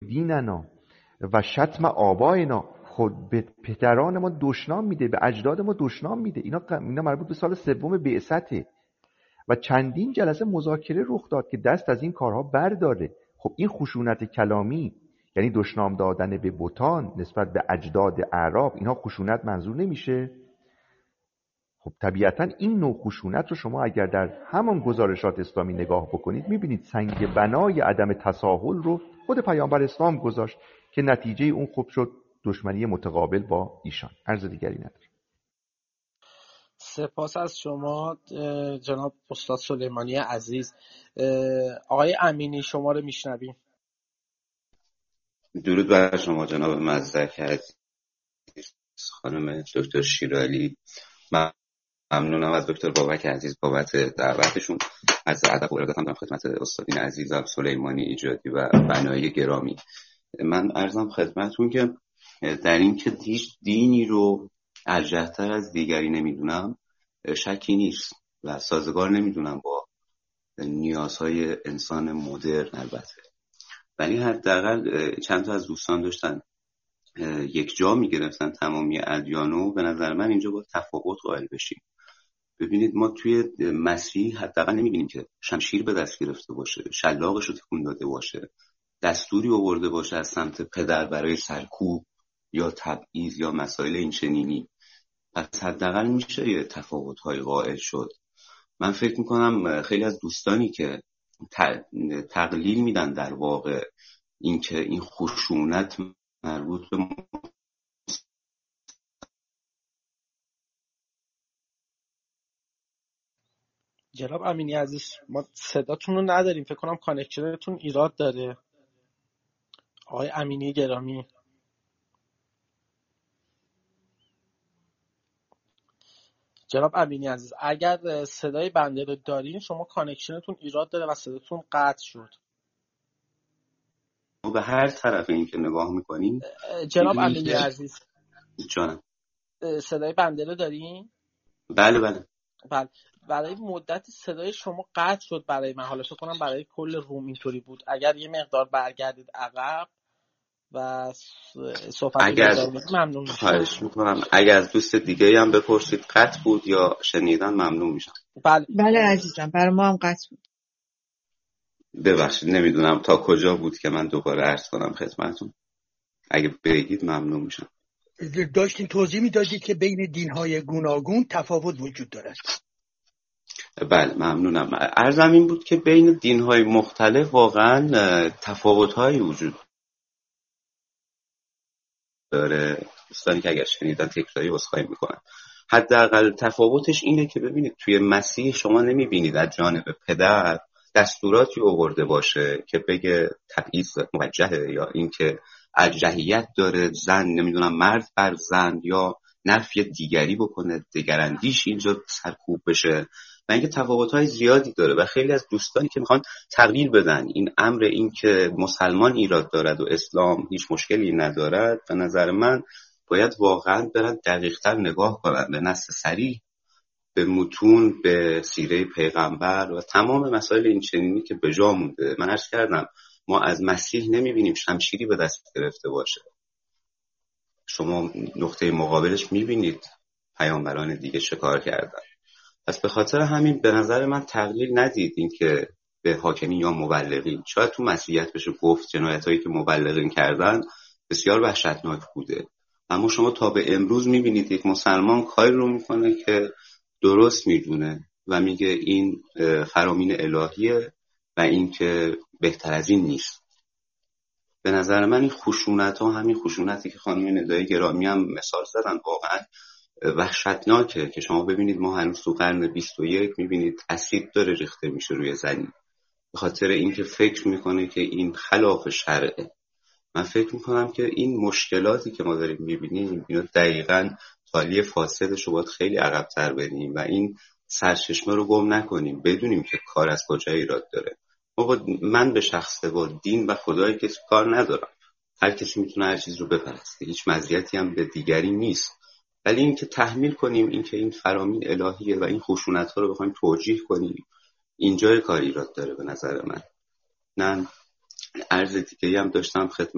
دیننا و شتم آباینا. خود به پدران ما دشنام میده، به اجداد ما دشنام میده. اینا مربوط به سال 3 بعثته و چندین جلسه مذاکره رخ داد که دست از این کارها برداره. خب این خشونت کلامی، یعنی دشنام دادن به بتان نسبت به اجداد اعراب، اینها خشونت منظور نمیشه؟ خب طبیعتا این نوع خشونت رو شما اگر در همان گزارشات اسلامی نگاه بکنید میبینید سنگ بنای عدم تساهل رو خود پیامبر اسلام گذاشت که نتیجه اون خب شد دشمنی متقابل با ایشان. عرض دیگری ندارم. سپاس از شما جناب استاد سلیمانی عزیز. آقای امینی شما رو میشنویم. درود بر شما جناب مزدک عزیز، خانم دکتر شیرالی. ممنونم از دکتر بابک عزیز بابت دعوتشون. از ادب و ارادتم دارم خدمت استادین عزیزم سلیمانی ایجادی و بنایی گرامی. من عرضم خدمتون که در این که دینی رو ارجح‌تر از دیگری نمیدونم شکی نیست و سازگار نمیدونم با نیازهای انسان مدرن البته، ولی حداقل چند تا از دوستان داشتن یک جا میگرفتن تمامی ادیانو. به نظر من اینجا باید تفاوت قائل بشیم. ببینید ما توی مسیح حداقل نمیبینیم که شمشیر به دست گرفته باشه، شلاقش رو تکون داده باشه، دستوری آورده باشه از سمت پدر برای سرکوب یا تبعیض یا مسائل این چنینی. پس حداقل میشه یه تفاوت‌های قائل شد. من فکر میکنم خیلی از دوستانی که تقلیل میدن در واقع اینکه این خشونت مربوط به جناب امینی عزیز ما صداتون رو نداریم، فکر کنم کانکشنتون ایراد داره. آقای امینی گرامی، جناب امینی عزیز اگر صدای بنده رو دارین شما کانکشنتون ایراد داره و صداتون قطع شد. به هر طرف این که نگاه میکنیم جناب امینی عزیز جانم صدای بنده رو دارین؟ بله بله. برای مدت صدای شما قطع شد برای من، حالا فکر کنم برای کل روم اینطوری بود. اگر یه مقدار برگردید عقب و صحبت رو ممنون میشم. خواهش میکنم. اگر از دوست دیگه هم بپرسید قطع بود یا شنیدن ممنون میشم. بله عزیزم برای ما هم قطع بود. ببخشید نمیدونم تا کجا بود که من دوباره عرض کنم خدمتون. اگه بگید ممنون میشم. داشتین توضیح میدادید که بین دین‌های گوناگون تفاوت وجود دارد. بله ممنونم. عرضم این بود که بین دین‌های مختلف واقعا تفاوت‌هایی وجود داره. دوستانی که اگر شنیدن تکراری عذرخواهی میکنن. حداقل تفاوتش اینه که ببینید توی مسیح شما نمیبینید از جانب پدر دستوراتی آورده باشه که بگه تبعیض موجهه یا اینکه ارجحیت داره زن نمیدونم مرد بر زن یا نفی دیگری بکنه، دگراندیش اینجا سرکوب بشه. و اینکه تفاوت‌های زیادی داره و خیلی از دوستانی که میخوان تغییر بدن این امر، این که مسلمان ایراد دارد و اسلام هیچ مشکلی ندارد، به نظر من باید واقعا برن دقیق‌تر نگاه کنن به نص صریح، به متون، به سیره پیغمبر و تمام مسائل این چنینی که به جا مونده. من عرض کردم ما از مسیح نمیبینیم شمشیری به دست گرفته باشه. شما نقطه مقابلش میبینید پیامبران دیگه چه کار کردن. پس به خاطر همین به نظر من تقلیل ندید این که به حاکمین یا مبلغین. شاید تو مسیحیت بشه گفت جنایتایی که مبلغین کردن بسیار وحشتناک بوده، اما شما تا به امروز میبینید یک مسلمان کاری رو میکنه که درست میدونه و میگه این فرامین الهیه و این که بهتر از این نیست. به نظر من این خشونت ها، همین خشونتی که خانم ندای گرامی هم مثال زدن، واقعا وحشتناکه که شما ببینید ما هنوز تو قرن 21 میبینید اسید داره ریخته میشه روی زنی به خاطر اینکه فکر میکنه که این خلاف شرعه. من فکر میکنم که این مشکلاتی که ما داریم میبینیم اینا دقیقاً تالی فاسدش رو باید خیلی عقب‌تر بریم و این سرچشمه رو گم نکنیم، بدونیم که کار از کجا ایراد داره. من به شخصه با دین و خدای کسی کار ندارم، هر کسی میتونه هر چیز رو بپرسته، هیچ مزیتی هم به دیگری نیست، ولی این که تحمیل کنیم این که این فرامین الهیه و این خشونت ها رو بخوایم توجیه کنیم اینجای کار ایراد داره به نظر من. نه عرض دیگه‌ای هم داشتم خدمت